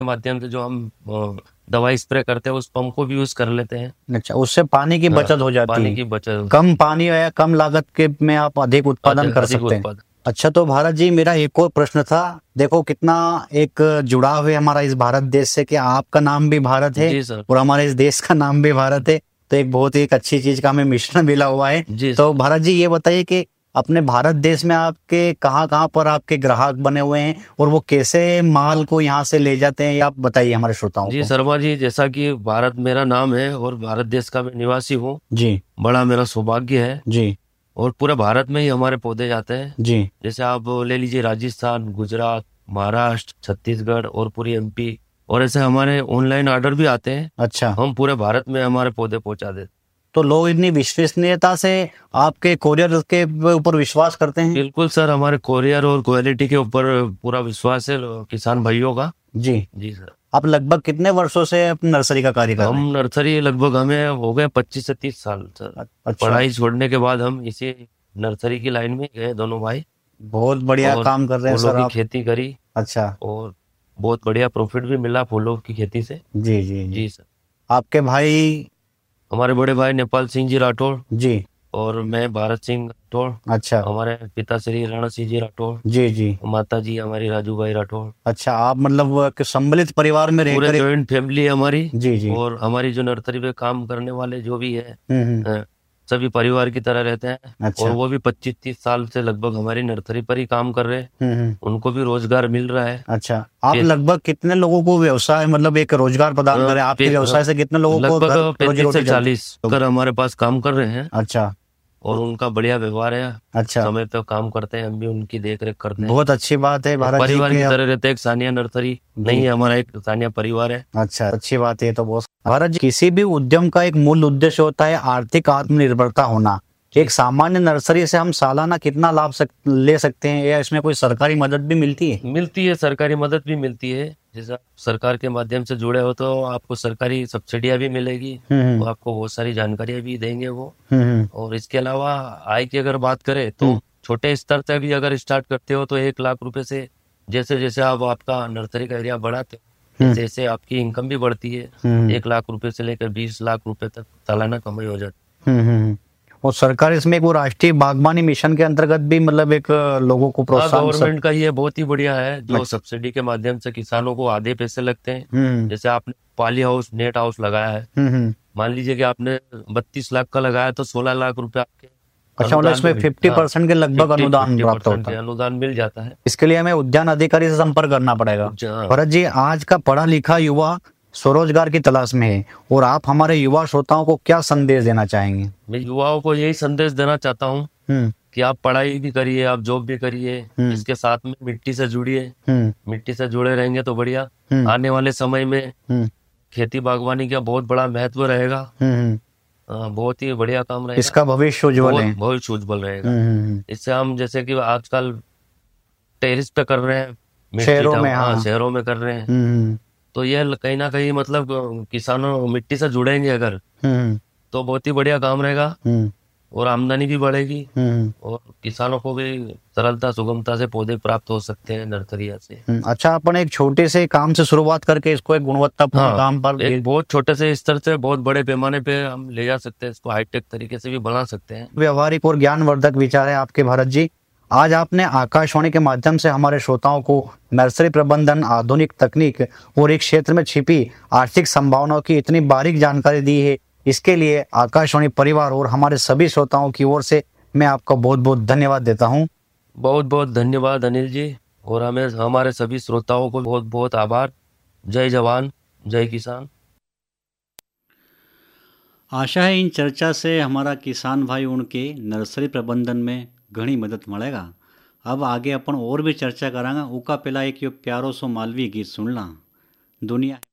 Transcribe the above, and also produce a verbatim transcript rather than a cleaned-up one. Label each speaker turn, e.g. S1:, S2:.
S1: माध्यम से जो हम अ, दवाई स्प्रे करते हैं उस पंप को भी यूज कर लेते हैं।
S2: अच्छा, उससे पानी की
S1: हाँ,
S2: बचत हो जाती
S1: पानी
S2: है।
S1: की बचत,
S2: कम पानी या कम लागत के में आप अधिक उत्पादन
S1: अधिक
S2: कर
S1: अधिक
S2: सकते हैं।
S1: उत्पादन।
S2: अच्छा, तो भारत जी, मेरा एक और प्रश्न था। देखो कितना एक जुड़ाव है हमारा इस भारत देश से, कि आपका नाम भी भारत है
S1: जी सर।
S2: और हमारे इस देश का नाम भी भारत है। तो एक बहुत ही एक अच्छी चीज का हमें मिश्रण मिला हुआ है।
S1: जी
S2: तो
S1: सर।
S2: भारत जी, ये बताइए कि अपने भारत देश में आपके कहाँ कहाँ पर आपके ग्राहक बने हुए हैं और वो कैसे माल को यहाँ से ले जाते हैं, ये आप बताइए हमारे श्रोताओं
S1: जी
S2: को।
S1: शर्मा जी, जैसा कि भारत मेरा नाम है और भारत देश का मैं निवासी हूँ,
S2: जी
S1: बड़ा मेरा सौभाग्य है।
S2: जी
S1: और पूरे भारत में ही हमारे पौधे जाते हैं।
S2: जी।
S1: जैसे आप ले लीजिए राजस्थान, गुजरात, महाराष्ट्र, छत्तीसगढ़ और पूरी एमपी, और ऐसे हमारे ऑनलाइन ऑर्डर भी आते हैं।
S2: अच्छा,
S1: हम पूरे भारत में हमारे पौधे पहुंचा देते
S2: तो लोग इतनी विश्वसनीयता से आपके कोरियर के ऊपर विश्वास करते
S1: हैं।
S2: हैं।
S1: बिल्कुल सर, हमारे कोरियर और क्वालिटी के ऊपर पूरा विश्वास है किसान भाइयों का।
S2: जी।
S1: जी सर।
S2: आप लगभग कितने वर्षों से अपनी नर्सरी का कार्य कर
S1: हम
S2: रहे हैं।
S1: नर्सरी लगभग हमें हो गए पच्चीस से तीस साल सर।
S2: अ- अच्छा,
S1: पढ़ाई छोड़ने के बाद हम इसी नर्सरी की लाइन में गए दोनों भाई,
S2: बहुत बढ़िया
S1: और
S2: काम कर रहे हैं
S1: फूलों
S2: सर
S1: की
S2: आप।
S1: खेती करी,
S2: अच्छा।
S1: और बहुत बढ़िया प्रॉफिट भी मिला फूलों की खेती से।
S2: जी जी जी।
S1: जी सर।
S2: आपके भाई।
S1: हमारे बड़े भाई नेपाल सिंह जी राठौड़,
S2: जी।
S1: और मैं भारत सिंह राठौड़।
S2: अच्छा।
S1: हमारे पिता श्री रणा सिंह जी राठौड़,
S2: जी जी।
S1: माता जी हमारी राजू भाई राठौड़।
S2: अच्छा, आप मतलब वो एक सम्मिलित परिवार में
S1: पूरे
S2: रहकर एक।
S1: जॉइंट फैमिली है हमारी।
S2: जी जी।
S1: और हमारी जो नर्सरी पे काम करने वाले जो भी है,
S2: हम्म हम्म।
S1: अ, सभी परिवार की तरह रहते हैं। और
S2: अच्छा।
S1: वो भी पच्चीस तीस साल से लगभग हमारी नर्सरी पर ही काम कर रहे हैं।
S2: हम्म हम्म।
S1: उनको भी रोजगार मिल रहा है।
S2: अच्छा, आप
S1: पे,
S2: लगभग कितने लोगों को व्यवसाय, मतलब एक रोजगार
S1: अ,
S2: प्रदान करें, आपके
S1: पे, अ,
S2: व्यवसाय से कितने लोगों को
S1: लगभग
S2: घर रोजी
S1: पैंतीस से
S2: रोटी चलती
S1: चालीस
S2: है।
S1: कर हमारे पास काम कर रहे हैं।
S2: अच्छा।
S1: और उनका बढ़िया व्यवहार है।
S2: अच्छा,
S1: समय पे काम करते हैं, हम भी उनकी देख रेख करते हैं।
S2: बहुत अच्छी बात है
S1: एक
S2: भारत जी
S1: परिवार
S2: के
S1: की
S2: आप।
S1: तरह रहते हैं। एक सानिया नर्सरी नहीं
S2: जी।
S1: है, हमारा एक सानिया परिवार है।
S2: अच्छा, अच्छी बात है ये तो बहुत। भारत जी, किसी भी उद्यम का एक मूल उद्देश्य होता है आर्थिक आत्मनिर्भरता होना।
S1: जी।
S2: एक सामान्य नर्सरी से हम सालाना कितना लाभ सक, ले सकते हैं, या इसमें कोई सरकारी मदद भी मिलती है।
S1: मिलती है, सरकारी मदद भी मिलती है। जैसे आप सरकार के माध्यम से जुड़े हो तो आपको सरकारी सब्सिडियां भी मिलेगी,
S2: हम्म
S1: और आपको बहुत सारी जानकारियां भी देंगे वो।
S2: हम्म हम्म
S1: और इसके अलावा आय की अगर बात करें तो
S2: हम्म
S1: छोटे स्तर से भी अगर स्टार्ट करते हो तो एक लाख रुपए से, जैसे जैसे आप आपका नर्सरी का एरिया बढ़ाते हो,
S2: हम्म
S1: जैसे जैसे आपकी इनकम भी बढ़ती है।
S2: हम्म
S1: एक लाख रुपए से लेकर बीस लाख रुपए तक सालाना कमाई हो जाती
S2: हम्म हम्म हम्म। और सरकार इसमें एक वो राष्ट्रीय बागवानी मिशन के अंतर्गत भी, मतलब एक अ, लोगों को
S1: है। हाँ,
S2: प्रोत्साहन सब।
S1: गवर्नमेंट का ये बहुत ही बढ़िया है, जो
S2: अच्छा।
S1: सब्सिडी के माध्यम से किसानों को आधे पैसे लगते हैं।
S2: हम्म
S1: जैसे आपने पाली हाउस, नेट हाउस लगाया है,
S2: हम्म हम्म।
S1: मान लीजिए कि आपने बत्तीस लाख का लगाया तो सोलह लाख रुपए आपके
S2: अच्छा, मतलब
S1: अनुदान में
S2: इसमें
S1: मिल,
S2: फिफ्टी
S1: हाँ,
S2: परसेंट के लगभग
S1: फिफ्टी
S2: अनुदान
S1: फिफ्टी
S2: प्राप्त
S1: परसेंट
S2: होता
S1: के
S2: है।
S1: अनुदान मिल जाता है।
S2: इसके लिए हमें उद्यान अधिकारी से संपर्क करना पड़ेगा।
S1: जहाँ
S2: भरत जी, आज का पढ़ा लिखा युवा स्वरोजगार की तलाश में है, और आप हमारे युवा श्रोताओं को क्या संदेश देना चाहेंगे।
S1: मैं युवाओं को यही संदेश देना चाहता हूँ
S2: हम्म
S1: कि आप पढ़ाई भी करिए, आप जॉब भी करिए,
S2: हम्म
S1: इसके साथ में मिट्टी से जुड़िए।
S2: हम्म
S1: मिट्टी से जुड़े रहेंगे तो बढ़िया।
S2: हम्म
S1: आने वाले समय में
S2: हम्म
S1: खेती बागवानी का बहुत बड़ा महत्व रहेगा।
S2: हम्म हम्म।
S1: अ, बहुत ही बढ़िया काम रहेगा।
S2: इसका भविष्य उज्जवल
S1: बहुत
S2: है।
S1: बहुत उज्जवल रहेगा।
S2: हम्म हम्म हम्म।
S1: इससे हम जैसे कि आजकल टेरिस पे कर रहे हैं, मिट्टी
S2: शहरों
S1: टाउ
S2: में,
S1: हाँ
S2: हाँ।
S1: शहरों में कर रहे हैं।
S2: हम्म हम्म
S1: तो ये कहीं ना कहीं मतलब अ, किसानों मिट्टी से जुड़ेंगे अगर,
S2: हम्म
S1: तो बहुत ही बढ़िया काम रहेगा।
S2: हम्म
S1: और आमदनी भी बढ़ेगी,
S2: हम्म
S1: और किसानों को भी सरलता सुगमता से पौधे प्राप्त हो सकते हैं नर्सरिया से।
S2: हम्म। अच्छा, अपन एक छोटे से काम से शुरुआत करके इसको एक गुणवत्तापूर्ण
S1: हाँ,
S2: काम पर।
S1: एक बहुत छोटे से स्तर से बहुत बड़े पैमाने पे हम ले जा सकते हैं, इसको हाईटेक तरीके से भी बना सकते हैं।
S2: व्यवहारिक और ज्ञानवर्धक विचार है आपके भारत जी। आज आपने आकाशवाणी के माध्यम से हमारे श्रोताओं को नर्सरी प्रबंधन, आधुनिक तकनीक और एक क्षेत्र में छिपी आर्थिक संभावनाओं की इतनी बारीक जानकारी दी है। इसके लिए आकाशवाणी परिवार और हमारे सभी श्रोताओं की ओर से मैं आपका बहुत बहुत धन्यवाद देता हूं।
S1: बहुत बहुत धन्यवाद अनिल जी, और हमें हमारे सभी श्रोताओं को बहुत बहुत आभार। जय जवान, जय किसान।
S2: आशा है इन चर्चा से हमारा किसान भाई उनके नर्सरी प्रबंधन में घनी मदद मिलेगा। अब आगे अपन और भी चर्चा करांगा। उका पहला एक यो प्यारो सो मालवी गीत सुनला। दुनिया